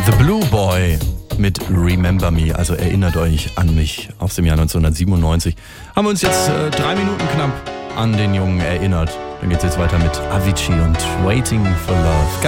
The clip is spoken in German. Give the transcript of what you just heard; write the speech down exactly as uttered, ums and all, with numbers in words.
The Blue Boy mit Remember Me, also erinnert euch an mich, aus dem Jahr neunzehnhundertsiebenundneunzig. Haben wir uns jetzt äh, drei Minuten knapp an den Jungen erinnert. Dann geht's jetzt weiter mit Avicii und Waiting for Love.